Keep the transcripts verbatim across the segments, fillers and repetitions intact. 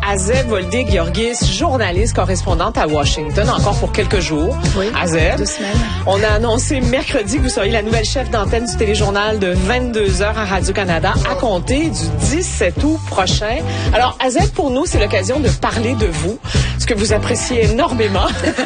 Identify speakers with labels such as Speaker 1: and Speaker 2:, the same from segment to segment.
Speaker 1: Azeb Wolde-Giorgis, journaliste correspondante à Washington, encore pour quelques jours.
Speaker 2: Oui,
Speaker 1: Azeb,
Speaker 2: deux semaines.
Speaker 1: On a annoncé mercredi que vous seriez la nouvelle chef d'antenne du téléjournal de vingt-deux heures à Radio-Canada à compter du dix-sept août prochain. Alors, Azeb, pour nous, c'est l'occasion de parler de vous, ce que vous appréciez énormément.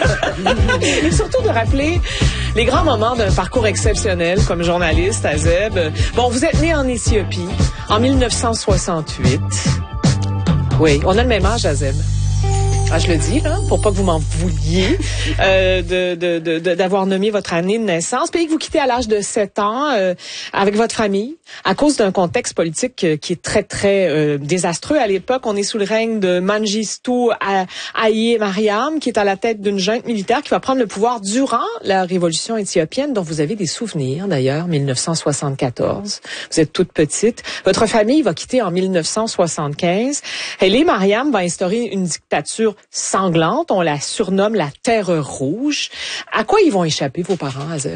Speaker 1: Et surtout de rappeler les grands moments d'un parcours exceptionnel comme journaliste, Azeb. Bon, vous êtes né en Éthiopie en mille neuf cent soixante-huit. Oui, on a le même âge, Azeb. Ah, je le dis, là, pour pas que vous m'en vouliez, euh, de, de, de, de, d'avoir nommé votre année de naissance. Pays que vous quittez à l'âge de sept ans, euh, avec votre famille, à cause d'un contexte politique euh, qui est très, très euh, désastreux. À l'époque, on est sous le règne de Mengistu Haïlé Mariam, qui est à la tête d'une junte militaire qui va prendre le pouvoir durant la révolution éthiopienne, dont vous avez des souvenirs, d'ailleurs, mille neuf cent soixante-quatorze. Vous êtes toute petite. Votre famille va quitter en mille neuf cent soixante-quinze. Haïlé Mariam va instaurer une dictature sanglante. On la surnomme la Terreur rouge. À quoi ils vont échapper, vos parents, Azeb?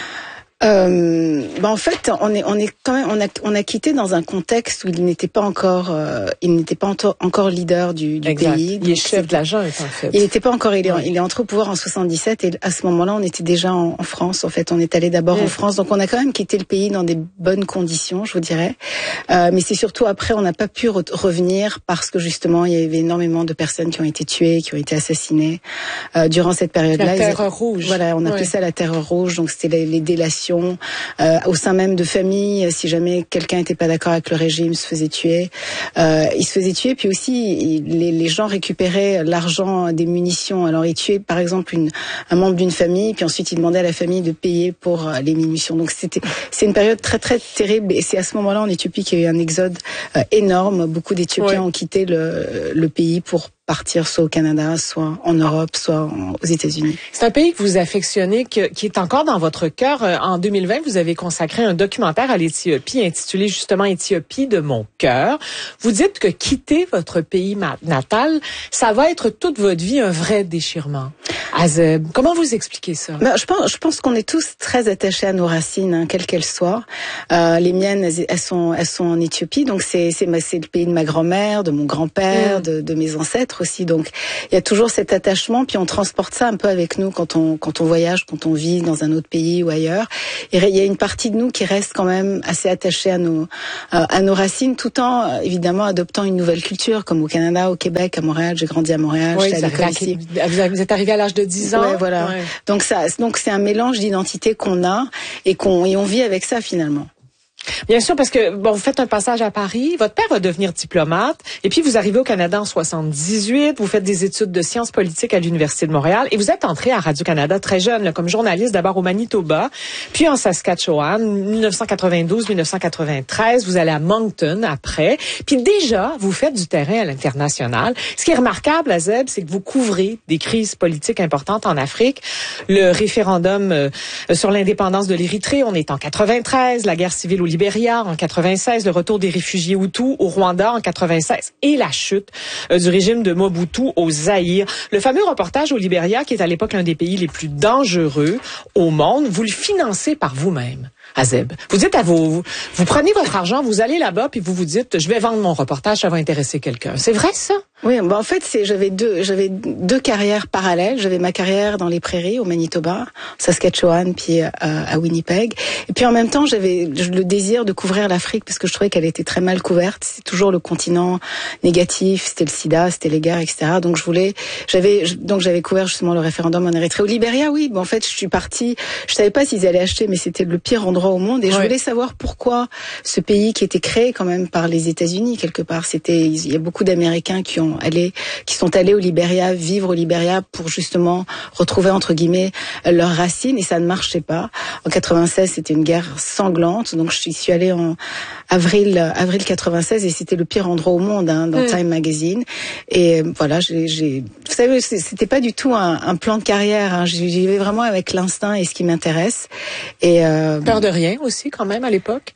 Speaker 2: Euh, ben en fait, on est, on est quand même, on a, on a quitté dans un contexte où il n'était pas encore, euh, il n'était pas ento- encore leader du, du pays.
Speaker 1: Il est chef de la junte, en fait.
Speaker 2: Il n'était pas encore, il est, il est entré au pouvoir en soixante-dix-sept et à ce moment-là, on était déjà en, en France. En fait, on est allé d'abord mmh. en France, donc on a quand même quitté le pays dans des bonnes conditions, je vous dirais. Euh, mais c'est surtout après, on n'a pas pu re- revenir parce que justement, il y avait énormément de personnes qui ont été tuées, qui ont été assassinées euh, durant cette période-là.
Speaker 1: La Terreur Ils, rouge.
Speaker 2: Voilà, on appelait ouais. ça la Terreur rouge. Donc c'était les, les délations. Euh, au sein même de familles, si jamais quelqu'un n'était pas d'accord avec le régime, se faisait tuer. Euh, il se faisait tuer, puis aussi il, les, les gens récupéraient l'argent des munitions. Alors ils tuaient par exemple une, un membre d'une famille, puis ensuite ils demandaient à la famille de payer pour euh, les munitions. Donc c'était c'est une période très très terrible et c'est à ce moment-là en Éthiopie qu'il y a eu un exode euh, énorme. Beaucoup d'Éthiopiens ouais. ont quitté le, le pays pour partir soit au Canada, soit en Europe, soit en, aux États-Unis.
Speaker 1: C'est un pays que vous affectionnez, que, qui est encore dans votre cœur. En deux mille vingt, vous avez consacré un documentaire à l'Éthiopie intitulé justement « Éthiopie de mon cœur ». Vous dites que quitter votre pays natal, ça va être toute votre vie un vrai déchirement. Azeb, comment vous expliquez ça?
Speaker 2: Ben, je pense, je pense qu'on est tous très attachés à nos racines, hein, quelles qu'elles soient. Euh, les miennes, elles, elles sont, elles sont en Éthiopie, donc c'est, c'est, c'est le pays de ma grand-mère, de mon grand-père, mmh. de, de mes ancêtres aussi. Donc il y a toujours cet attachement, puis on transporte ça un peu avec nous quand on, quand on voyage, quand on vit dans un autre pays ou ailleurs. Et il y a une partie de nous qui reste quand même assez attachée à nos, à nos racines, tout en évidemment adoptant une nouvelle culture, comme au Canada, au Québec, à Montréal. J'ai grandi à Montréal.
Speaker 1: Oui,
Speaker 2: j'étais à l'école ici.
Speaker 1: Vous êtes arrivé à l'âge de dix ans.
Speaker 2: Ouais, voilà. Ouais. Donc ça, donc c'est un mélange d'identité qu'on a et qu'on et on vit avec ça finalement.
Speaker 1: Bien sûr, parce que bon, vous faites un passage à Paris, votre père va devenir diplomate, et puis vous arrivez au Canada en soixante-dix-huit, vous faites des études de sciences politiques à l'Université de Montréal, et vous êtes entré à Radio-Canada très jeune, là, comme journaliste, d'abord au Manitoba, puis en Saskatchewan, dix-neuf cent quatre-vingt-douze dix-neuf cent quatre-vingt-treize, vous allez à Moncton après, puis déjà, vous faites du terrain à l'international. Ce qui est remarquable, Azeb, c'est que vous couvrez des crises politiques importantes en Afrique, le référendum euh, sur l'indépendance de l'Érythrée, on est en quatre-vingt-treize, la guerre civile au Libéria en quatre-vingt-seize, le retour des réfugiés Hutus au Rwanda en quatre-vingt-seize et la chute euh, du régime de Mobutu au Zaïre. Le fameux reportage au Libéria, qui est à l'époque l'un des pays les plus dangereux au monde, vous le financez par vous-même, Azeb. Vous dites à vos, vous, vous prenez votre argent, vous allez là-bas, puis vous vous dites, je vais vendre mon reportage, ça va intéresser quelqu'un. C'est vrai, ça?
Speaker 2: Oui, bah en fait, c'est j'avais deux j'avais deux carrières parallèles. J'avais ma carrière dans les prairies au Manitoba, Saskatchewan, puis euh, à Winnipeg. Et puis en même temps, j'avais le désir de couvrir l'Afrique parce que je trouvais qu'elle était très mal couverte. C'est toujours le continent négatif. C'était le SIDA, c'était les guerres, et cetera. Donc je voulais, j'avais donc j'avais couvert justement le référendum en Érythrée. Au Libéria, oui. Bon, en fait, je suis partie. Je savais pas s'ils allaient acheter, mais c'était le pire endroit au monde. Et ouais. je voulais savoir pourquoi ce pays qui était créé quand même par les États-Unis quelque part. C'était, il y a beaucoup d'Américains qui ont allé, qui sont allés au Libéria, vivre au Libéria pour justement retrouver entre guillemets leurs racines et ça ne marchait pas. En quatre-vingt-seize, c'était une guerre sanglante, donc je suis allée en avril avril quatre-vingt-seize et c'était le pire endroit au monde hein, dans mmh. Time Magazine. Et voilà, j'ai, j'ai vous savez, c'était pas du tout un, un plan de carrière. Hein. J'y vais vraiment avec l'instinct et ce qui m'intéresse. Et euh,
Speaker 1: peur de rien aussi quand même à l'époque.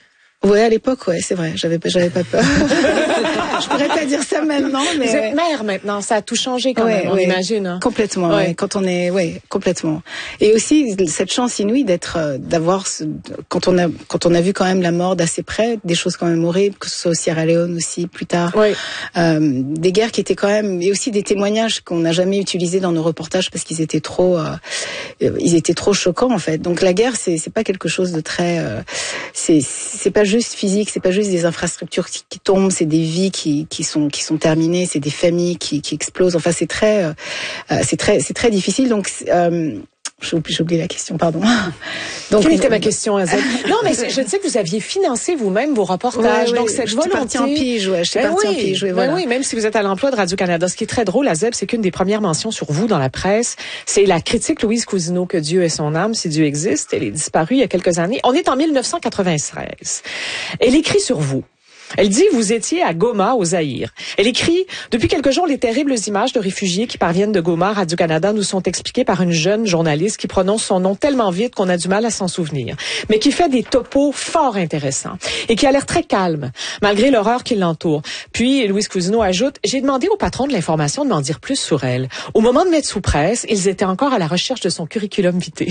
Speaker 2: Ouais, à l'époque, ouais, c'est vrai. J'avais pas, j'avais pas peur. Je pourrais pas dire ça maintenant, mais.
Speaker 1: Vous êtes mère maintenant, ça a tout changé quand
Speaker 2: ouais,
Speaker 1: même, on
Speaker 2: ouais,
Speaker 1: imagine. Hein.
Speaker 2: Complètement. Ouais. Ouais, quand on est, ouais, complètement. Et aussi cette chance inouïe d'être, euh, d'avoir, ce, quand on a, quand on a vu quand même la mort d'assez près, des choses quand même horribles, que ce soit au Sierra Leone aussi plus tard,
Speaker 1: ouais.
Speaker 2: euh, des guerres qui étaient quand même, et aussi des témoignages qu'on n'a jamais utilisés dans nos reportages parce qu'ils étaient trop, euh, ils étaient trop choquants en fait. Donc la guerre, c'est, c'est pas quelque chose de très, euh, c'est, c'est pas juste physique, c'est pas juste des infrastructures qui, qui tombent, c'est des vies qui, qui sont, qui sont terminées, c'est des familles qui, qui explosent. Enfin, c'est très, euh, c'est très, c'est très difficile. Donc, euh, j'ai oublié la question, pardon.
Speaker 1: Donc, quelle était ma question, Azeb? Non, mais je sais que vous aviez financé vous-même vos reportages.
Speaker 2: Ouais,
Speaker 1: donc,
Speaker 2: ouais,
Speaker 1: cette
Speaker 2: volonté. Partie en pige, ouais. J'étais
Speaker 1: ben
Speaker 2: partie
Speaker 1: oui,
Speaker 2: en pige, ouais,
Speaker 1: ben
Speaker 2: voilà.
Speaker 1: oui, même si vous êtes à l'emploi de Radio-Canada. Ce qui est très drôle, Azeb, c'est qu'une des premières mentions sur vous dans la presse, c'est la critique Louise Cousineau, que Dieu ait son âme, si Dieu existe. Elle est disparue il y a quelques années. On est en mille neuf cent quatre-vingt-treize. Elle écrit sur vous. Elle dit, vous étiez à Goma, au Zaïre. Elle écrit, depuis quelques jours, les terribles images de réfugiés qui parviennent de Goma à Radio-Canada nous sont expliquées par une jeune journaliste qui prononce son nom tellement vite qu'on a du mal à s'en souvenir, mais qui fait des topos fort intéressants et qui a l'air très calme, malgré l'horreur qui l'entoure. Puis, Louise Cousineau ajoute, j'ai demandé au patron de l'information de m'en dire plus sur elle. Au moment de mettre sous presse, ils étaient encore à la recherche de son curriculum vitae.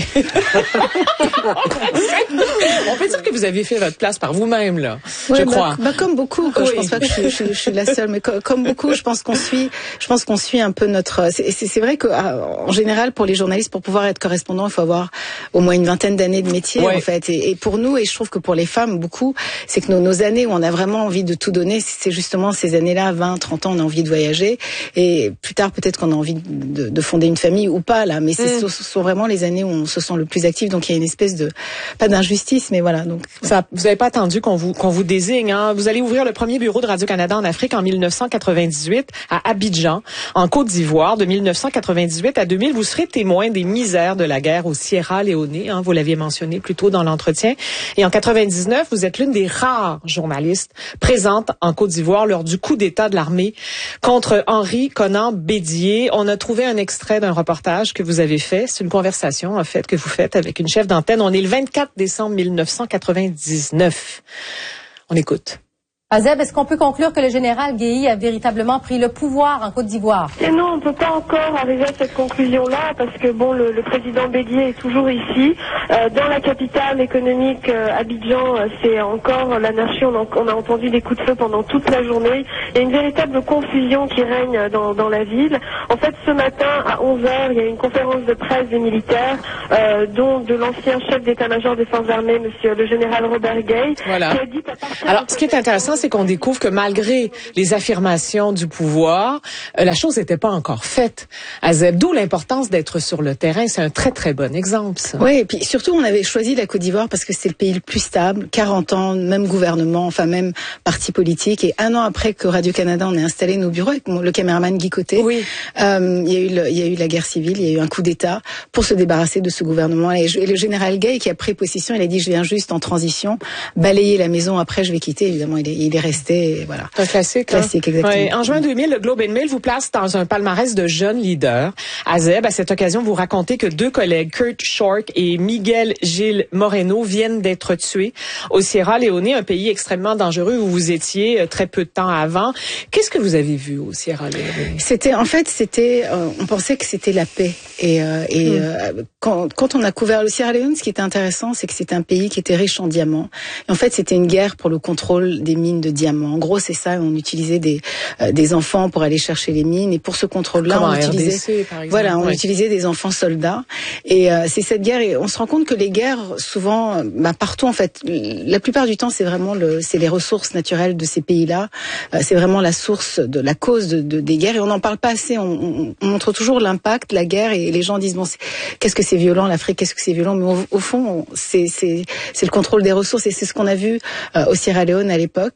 Speaker 1: On peut dire que vous avez fait votre place par vous-même, là,
Speaker 2: ouais,
Speaker 1: je
Speaker 2: bah,
Speaker 1: crois.
Speaker 2: Bah, comme beaucoup, quoi. Oui. Je pense pas que je, je, je suis la seule, mais comme, comme beaucoup, je pense qu'on suit, je pense qu'on suit un peu notre. C'est, c'est, c'est vrai que, en général, pour les journalistes, pour pouvoir être correspondant, il faut avoir au moins une vingtaine d'années de métier, ouais. en fait. Et, et pour nous, et je trouve que pour les femmes, beaucoup, c'est que nos, nos années où on a vraiment envie de tout donner, c'est justement ces années-là, vingt, trente ans, on a envie de voyager. Et plus tard, peut-être qu'on a envie de, de fonder une famille ou pas, là. Mais c'est, mm. ce sont vraiment les années où on se sent le plus actif. Donc il y a une espèce de, pas d'injustice, mais voilà. Donc
Speaker 1: ça, vous n'avez pas attendu qu'on vous qu'on vous désigne. Hein. Vous allez ouvrir le premier bureau de Radio-Canada en Afrique en mille neuf cent quatre-vingt-dix-huit à Abidjan, en Côte d'Ivoire. De mille neuf cent quatre-vingt-dix-huit à deux mille, vous serez témoin des misères de la guerre au Sierra Leone. Hein, vous l'aviez mentionné plus tôt dans l'entretien. Et en quatre-vingt-dix-neuf, vous êtes l'une des rares journalistes présentes en Côte d'Ivoire lors du coup d'État de l'armée contre Henri Konan Bédié. On a trouvé un extrait d'un reportage que vous avez fait. C'est une conversation, en fait, que vous faites avec une chef d'antenne. On est le vingt-quatre décembre mille neuf cent quatre-vingt-dix-neuf. On écoute.
Speaker 3: Azeb, est-ce qu'on peut conclure que le général Guéhi a véritablement pris le pouvoir en Côte d'Ivoire?
Speaker 4: Et non, on ne peut pas encore arriver à cette conclusion-là parce que bon, le, le président Bédié est toujours ici. Euh, dans la capitale économique, euh, Abidjan, euh, c'est encore la nation. Donc on a entendu des coups de feu pendant toute la journée. Il y a une véritable confusion qui règne dans, dans la ville. En fait, ce matin à onze heures, il y a une conférence de presse des militaires, euh, dont de l'ancien chef d'état-major des forces armées, monsieur le général Robert Gueye.
Speaker 1: Voilà.
Speaker 4: Qui a dit à
Speaker 1: Alors, ce qui est intéressant, c'est qu'on découvre que malgré les affirmations du pouvoir, euh, la chose n'était pas encore faite. Azeb, d'où l'importance d'être sur le terrain. C'est un très, très bon exemple, ça.
Speaker 2: Oui, et puis surtout, on avait choisi la Côte d'Ivoire parce que c'est le pays le plus stable, quarante ans, même gouvernement, enfin même parti politique. Et un an après que Radio-Canada, on a installé nos bureaux avec le caméraman Guy Côté,
Speaker 1: oui.
Speaker 2: euh, il y a eu le, il y a eu la guerre civile, il y a eu un coup d'État pour se débarrasser de ce gouvernement. Et, je, et le général Gueye, qui a pris position, il a dit, je viens juste en transition, balayer la maison, après je vais quitter. Évidemment, il est, il est resté, voilà.
Speaker 1: Un classique.
Speaker 2: Classique,
Speaker 1: hein?
Speaker 2: exactement.
Speaker 1: Ouais. En juin deux mille, le Globe and Mail vous place dans un palmarès de jeunes leaders. Azeb, à cette occasion, vous racontez que deux collègues, Kurt Shork et Miguel Gil Moreno, viennent d'être tués au Sierra Leone, un pays extrêmement dangereux où vous étiez très peu de temps avant. Qu'est-ce que vous avez vu au Sierra Leone?
Speaker 2: C'était, en fait, c'était, euh, on pensait que c'était la paix. Et, euh, et mm. euh, quand, quand on a couvert le Sierra Leone, ce qui était intéressant, c'est que c'était un pays qui était riche en diamants. Et en fait, c'était une guerre pour le contrôle des mines de diamants. En gros, c'est ça. On utilisait des euh, des enfants pour aller chercher les mines. Et pour ce contrôle-là,
Speaker 1: Comme
Speaker 2: on
Speaker 1: utilisait,
Speaker 2: R D C,
Speaker 1: par exemple.
Speaker 2: Voilà, on
Speaker 1: ouais.
Speaker 2: utilisait des enfants soldats. Et euh, c'est cette guerre. Et on se rend compte que les guerres, souvent, bah, partout en fait, la plupart du temps, c'est vraiment le, c'est les ressources naturelles de ces pays-là. Euh, c'est vraiment la source de la cause de, de des guerres. Et on n'en parle pas assez. On, on, on montre toujours l'impact, la guerre, et les gens disent bon, c'est, qu'est-ce que c'est violent l'Afrique, qu'est-ce que c'est violent. Mais au, au fond, c'est c'est c'est le contrôle des ressources. Et c'est ce qu'on a vu euh, au Sierra Leone à l'époque.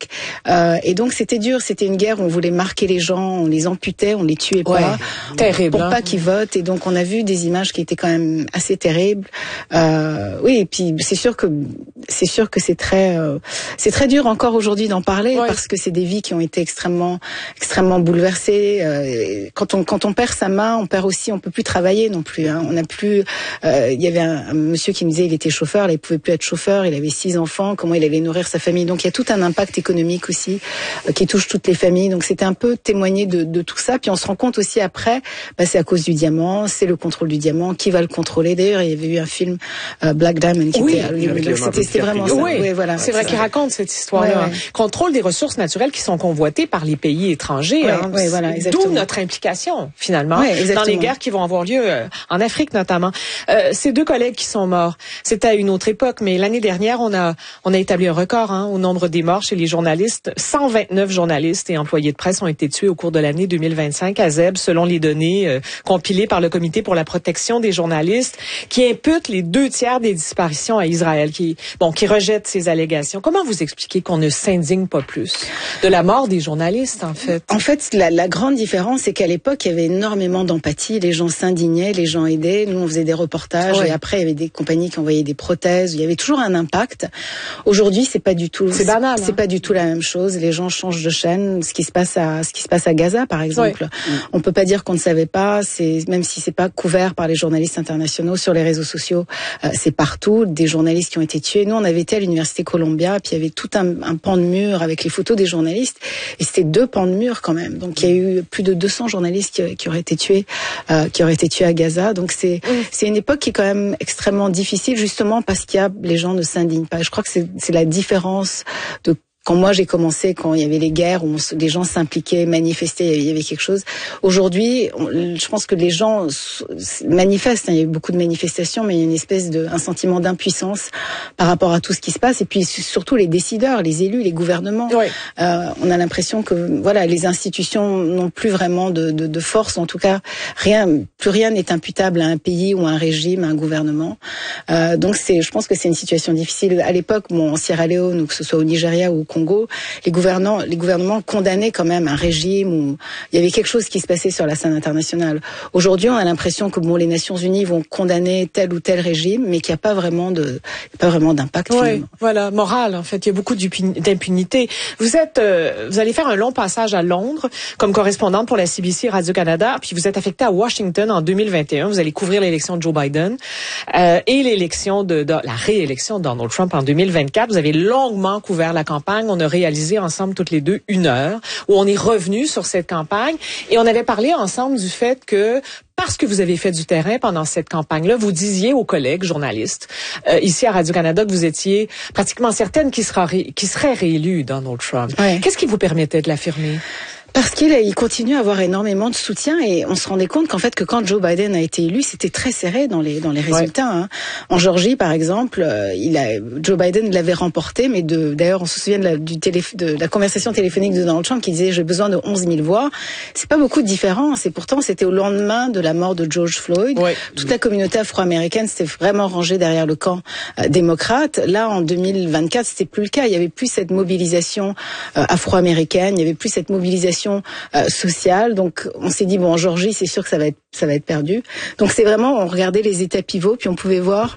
Speaker 2: Euh, et donc c'était dur, c'était une guerre où on voulait marquer les gens, on les amputait, on les tuait pas,
Speaker 1: ouais, terrible,
Speaker 2: pour
Speaker 1: hein.
Speaker 2: pas qu'ils votent. Et donc on a vu des images qui étaient quand même assez terribles. Euh, oui, et puis c'est sûr que c'est sûr que c'est très euh, c'est très dur encore aujourd'hui d'en parler, ouais. parce que c'est des vies qui ont été extrêmement extrêmement bouleversées. Euh, quand on quand on perd sa main, on perd aussi, on peut plus travailler non plus. Hein. On n'a plus. Euh, il y avait un, un monsieur qui me disait, il était chauffeur, là il pouvait plus être chauffeur, il avait six enfants, comment il allait nourrir sa famille. Donc il y a tout un impact économique aussi euh, qui touche toutes les familles. Donc c'était un peu témoigner de, de tout ça. Puis on se rend compte aussi après, bah, c'est à cause du diamant, c'est le contrôle du diamant, qui va le contrôler. D'ailleurs, il y avait eu un film euh, Black Diamond qui
Speaker 1: oui,
Speaker 2: était à Hollywood. Donc c'était, c'était vraiment ça.
Speaker 1: Oui,
Speaker 2: oui voilà.
Speaker 1: C'est vrai qu'il raconte cette histoire-là. Ouais, ouais. Contrôle des ressources naturelles qui sont convoitées par les pays étrangers.
Speaker 2: Ouais,
Speaker 1: hein.
Speaker 2: ouais, voilà,
Speaker 1: D'où notre implication finalement
Speaker 2: ouais,
Speaker 1: dans les guerres qui vont avoir lieu euh, en Afrique notamment. Euh, ces deux collègues qui sont morts, c'était à une autre époque, mais l'année dernière, on a on a établi un record hein, au nombre des morts chez les journalistes. cent vingt-neuf journalistes et employés de presse ont été tués au cours de l'année deux mille vingt-cinq à Zeb, selon les données euh, compilées par le Comité pour la protection des journalistes, qui impute les deux tiers des disparitions à Israël, qui bon qui rejette ces allégations. Comment vous expliquez qu'on ne s'indigne pas plus de la mort des journalistes, en fait?
Speaker 2: En fait, la, la grande différence, c'est qu'à l'époque, il y avait énormément d'empathie. Les gens s'indignaient, les gens aidaient. Nous, on faisait des reportages. Ouais. Et après, il y avait des compagnies qui envoyaient des prothèses. Il y avait toujours un impact. Aujourd'hui, c'est pas du tout.
Speaker 1: C'est banal.
Speaker 2: C'est hein. pas du tout la même chose. Les gens changent de chaîne. Ce qui se passe à, ce qui se passe à Gaza, par exemple. Ouais. On peut pas dire qu'on ne savait pas. C'est, même si c'est pas couvert par les journalistes internationaux sur les réseaux sociaux, euh, c'est partout. Des journalistes qui ont été tués. Nous, on avait été à l'université Columbia, puis il y avait tout un, un pan de mur avec les photos des journalistes. Et c'était deux pans de mur quand même. Donc il y a eu plus de deux cents journalistes qui, qui auraient été tués, euh, qui auraient été tués à Gaza. Donc c'est mmh. c'est une époque qui est quand même extrêmement difficile, justement parce qu'il y a les gens ne s'indignent pas. Je crois que c'est c'est la différence de quand moi j'ai commencé, quand il y avait les guerres, où on, les gens s'impliquaient, manifestaient, il y avait quelque chose. Aujourd'hui, on, je pense que les gens manifestent. Hein, il y a eu beaucoup de manifestations, mais il y a une espèce de, un sentiment d'impuissance par rapport à tout ce qui se passe. Et puis surtout les décideurs, les élus, les gouvernements. Oui. Euh, on a l'impression que voilà, les institutions n'ont plus vraiment de, de, de force. En tout cas, rien, plus rien n'est imputable à un pays ou à un régime, à un gouvernement. Euh, donc c'est, je pense que c'est une situation difficile. À l'époque, bon, en Sierra Leone, ou que ce soit au Nigeria ou au Congo, les gouvernants, les gouvernements condamnaient quand même un régime où il y avait quelque chose qui se passait sur la scène internationale. Aujourd'hui, on a l'impression que bon, les Nations Unies vont condamner tel ou tel régime, mais qu'il n'y a pas vraiment de, pas vraiment d'impact.
Speaker 1: Oui, voilà, moral. En fait, il y a beaucoup d'impunité. Vous êtes, euh, vous allez faire un long passage à Londres comme correspondante pour la C B C Radio-Canada, puis vous êtes affectée à Washington en deux mille vingt et un. Vous allez couvrir l'élection de Joe Biden euh, et l'élection de, de la réélection de Donald Trump en deux mille vingt-quatre. Vous avez longuement couvert la campagne. On a réalisé ensemble toutes les deux une heure où on est revenu sur cette campagne et on avait parlé ensemble du fait que parce que vous avez fait du terrain pendant cette campagne-là, vous disiez aux collègues journalistes euh, ici à Radio-Canada que vous étiez pratiquement certaine qu'il sera ré, qu'il serait réélu Donald Trump. Ouais. Qu'est-ce qui vous permettait de l'affirmer?
Speaker 2: Parce qu'il il continue à avoir énormément de soutien et on se rendait compte qu'en fait que quand Joe Biden a été élu, c'était très serré dans les dans les résultats. Ouais. Hein. En Géorgie, par exemple, euh, il a Joe Biden l'avait remporté, mais de d'ailleurs on se souvient de la, du télé, de la conversation téléphonique de Donald Trump qui disait j'ai besoin de onze mille voix. C'est pas beaucoup de différence et pourtant c'était au lendemain de la mort de George Floyd. Ouais. Toute la communauté afro-américaine s'était vraiment rangée derrière le camp euh, démocrate. Là en deux mille vingt-quatre, c'était plus le cas. Il y avait plus cette mobilisation euh, afro-américaine. Il y avait plus cette mobilisation Euh, sociale. Donc on s'est dit bon en Géorgie c'est sûr que ça va être ça va être perdu. Donc c'est vraiment on regardait les états pivots puis on pouvait voir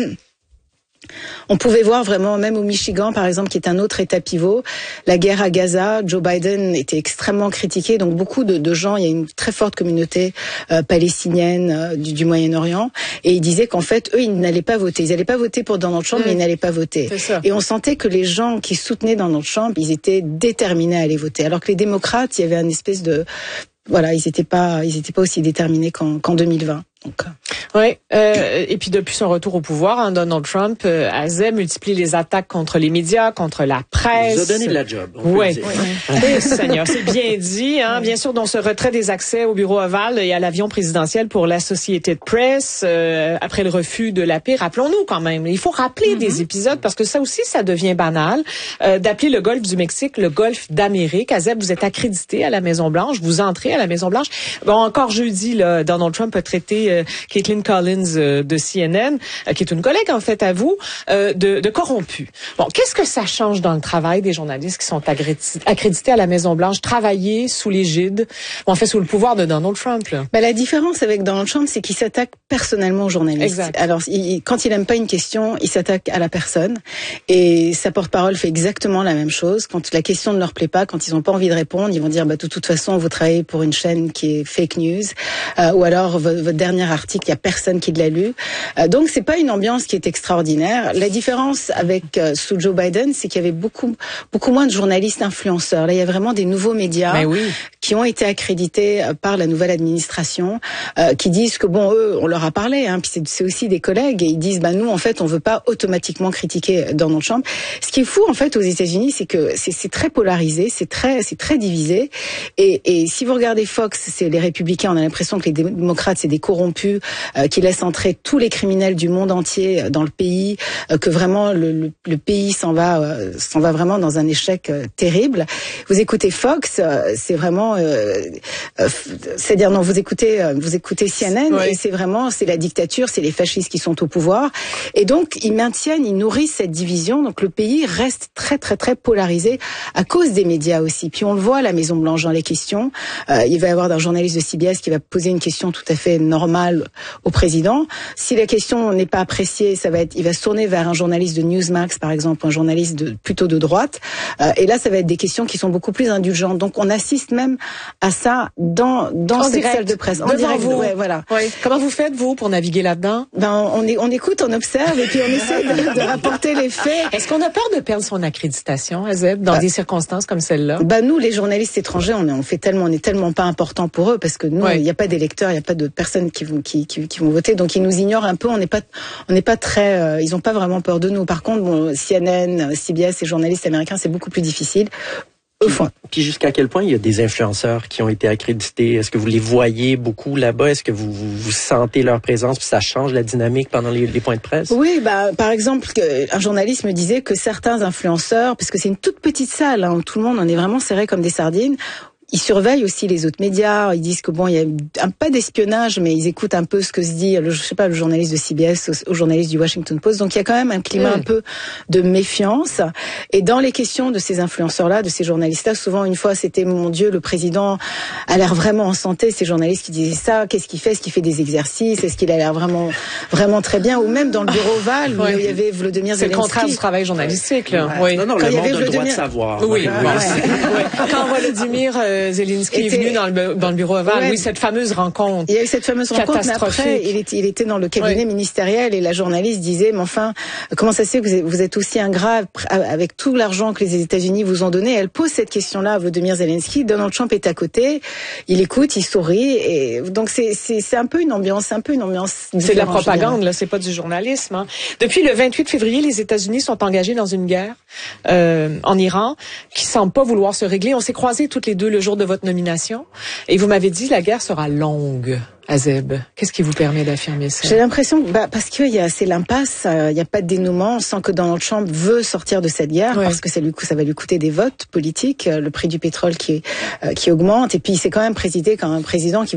Speaker 2: On pouvait voir vraiment, même au Michigan, par exemple, qui est un autre état pivot, la guerre à Gaza, Joe Biden était extrêmement critiqué. Donc beaucoup de, de gens, il y a une très forte communauté euh, palestinienne euh, du, du Moyen-Orient, et ils disaient qu'en fait, eux, ils n'allaient pas voter. Ils n'allaient pas voter pour Donald Trump, mmh. mais ils n'allaient pas voter. Et on sentait que les gens qui soutenaient Donald Trump, ils étaient déterminés à aller voter. Alors que les démocrates, il y avait une espèce de... Voilà, ils n'étaient pas, ils étaient pas aussi déterminés qu'en, qu'en deux mille vingt. Donc,
Speaker 1: oui, euh, et puis depuis son retour au pouvoir, hein, Donald Trump euh, a multiplie les attaques contre les médias, contre la presse.
Speaker 5: Il nous a donné de la job.
Speaker 1: Oui, oui. Seigneur, c'est bien dit. Hein, bien sûr, dans ce retrait des accès au bureau ovale et à l'avion présidentiel pour l'Associated Press euh, après le refus de la paix. Rappelons-nous quand même, il faut rappeler mm-hmm. des épisodes parce que ça aussi, ça devient banal euh, d'appeler le golfe du Mexique le golfe d'Amérique. Azeb, vous êtes accrédité à la Maison Blanche, vous entrez à la Maison Blanche. Bon, encore jeudi, là, Donald Trump a traité euh, Caitlyn Kathleen Collins euh, de C N N, euh, qui est une collègue en fait à vous, euh, de, de corrompus. Bon, qu'est-ce que ça change dans le travail des journalistes qui sont accrédités, accrédités à la Maison-Blanche, travailler sous l'égide, ou en fait sous le pouvoir de Donald Trump, là?
Speaker 2: Ben, la différence avec Donald Trump, c'est qu'il s'attaque personnellement aux journalistes.
Speaker 1: Exact.
Speaker 2: Alors, il, quand il aime pas une question, il s'attaque à la personne. Et sa porte-parole fait exactement la même chose. Quand la question ne leur plaît pas, quand ils n'ont pas envie de répondre, ils vont dire, bah, de toute façon, vous travaillez pour une chaîne qui est fake news, euh, ou alors votre, votre dernier article, il y a personne qui l'a lu. Euh, donc, c'est pas une ambiance qui est extraordinaire. La différence avec euh, sous Joe Biden, c'est qu'il y avait beaucoup, beaucoup moins de journalistes influenceurs. Là, il y a vraiment des nouveaux médias
Speaker 1: Ben oui.
Speaker 2: qui ont été accrédités par la nouvelle administration, euh, qui disent que bon, eux, on leur a parlé, hein, puis c'est, c'est aussi des collègues, et ils disent, bah nous, en fait, on veut pas automatiquement critiquer Donald Trump. Ce qui est fou, en fait, aux États-Unis, c'est que c'est, c'est très polarisé, c'est très, c'est très divisé, et, et si vous regardez Fox, c'est les républicains, on a l'impression que les démocrates, c'est des corrompus, euh, qui laissent entrer tous les criminels du monde entier dans le pays, euh, que vraiment le, le, le pays s'en va, euh, s'en va vraiment dans un échec euh, terrible. Vous écoutez Fox, euh, c'est vraiment Euh, euh, c'est-à-dire non, vous écoutez, euh, vous écoutez C N N, oui. Et c'est vraiment, c'est la dictature, c'est les fascistes qui sont au pouvoir, et donc ils maintiennent, ils nourrissent cette division. Donc le pays reste très très très polarisé à cause des médias aussi. Puis on le voit à la Maison Blanche dans les questions. Euh, il va y avoir un journaliste de C B S qui va poser une question tout à fait normale au président. Si la question n'est pas appréciée, ça va être, il va se tourner vers un journaliste de Newsmax par exemple, un journaliste de, plutôt de droite. Euh, et là, ça va être des questions qui sont beaucoup plus indulgentes. Donc on assiste même à ça dans dans cette salle de presse en direct.
Speaker 1: Vous.
Speaker 2: Ouais, voilà.
Speaker 1: Oui. Comment vous faites vous pour naviguer là-dedans?
Speaker 2: Ben on est, on écoute, on observe et puis on essaie de, de rapporter les faits.
Speaker 1: Est-ce qu'on a peur de perdre son accréditation, Azeb, dans bah, des circonstances comme celle-là?
Speaker 2: Ben nous, les journalistes étrangers, on est, on fait tellement, on est tellement pas important pour eux parce que nous, il n'y a pas d'électeurs, il n'y a pas de personnes qui vont qui, qui qui vont voter, donc ils nous ignorent un peu. On n'est pas on n'est pas très, euh, ils ont pas vraiment peur de nous. Par contre, bon, C N N, C B S, les journalistes américains, c'est beaucoup plus difficile.
Speaker 5: Puis, puis jusqu'à quel point il y a des influenceurs qui ont été accrédités? Est-ce que vous les voyez beaucoup là-bas? Est-ce que vous, vous, vous sentez leur présence puis ça change la dynamique pendant les, les points de presse?
Speaker 2: Oui, bah par exemple, un journaliste me disait que certains influenceurs, parce que c'est une toute petite salle, hein, où tout le monde en est vraiment serré comme des sardines, ils surveillent aussi les autres médias. Ils disent que bon, il y a un pas d'espionnage, mais ils écoutent un peu ce que se dit, le, je sais pas, le journaliste de C B S, au, au journaliste du Washington Post. Donc il y a quand même un climat mmh. un peu de méfiance. Et dans les questions de ces influenceurs-là, de ces journalistes-là, souvent une fois c'était mon Dieu, le président a l'air vraiment en santé. Ces journalistes qui disaient ça, qu'est-ce qu'il fait? Est-ce qu'il fait des exercices? Est-ce qu'il a l'air vraiment, vraiment très bien? Ou même dans le bureau Oval, où oui. il y avait Vladimir Zelensky.
Speaker 1: C'est le contraire du travail journalistique, là.
Speaker 5: Ouais. Oui. Non, non,
Speaker 2: quand
Speaker 5: le
Speaker 2: il y
Speaker 5: monde
Speaker 2: avait
Speaker 5: a le
Speaker 2: Vladimir...
Speaker 5: droit de savoir.
Speaker 1: Oui, oui. ouais. Quand Vladimir euh, Zelensky était... est venu dans le, dans le bureau Oval, ouais. oui, cette fameuse rencontre.
Speaker 2: Il y a eu cette fameuse rencontre, mais après, il était, il était dans le cabinet oui. ministériel et la journaliste disait, mais enfin, comment ça se fait que vous êtes, vous êtes aussi ingrat avec tout l'argent que les États-Unis vous ont donné? Elle pose cette question-là à Volodymyr Zelensky. Donald Trump est à côté, il écoute, il sourit, et donc c'est, c'est, c'est un peu une ambiance, un peu une ambiance.
Speaker 1: C'est de la propagande, là, c'est pas du journalisme. Hein. Depuis le vingt-huit février, les États-Unis sont engagés dans une guerre euh, en Iran qui semble pas vouloir se régler. On s'est croisés toutes les deux le jour de votre nomination, et vous m'avez dit la guerre sera longue. Azeb, qu'est-ce qui vous permet d'affirmer ça?
Speaker 2: J'ai l'impression, bah, parce que y a, c'est l'impasse, il euh, n'y a pas de dénouement. On sent que Donald Trump veut sortir de cette guerre, ouais. parce que ça lui, ça va lui coûter des votes politiques, euh, le prix du pétrole qui, euh, qui augmente, et puis c'est quand même présidé comme un président qui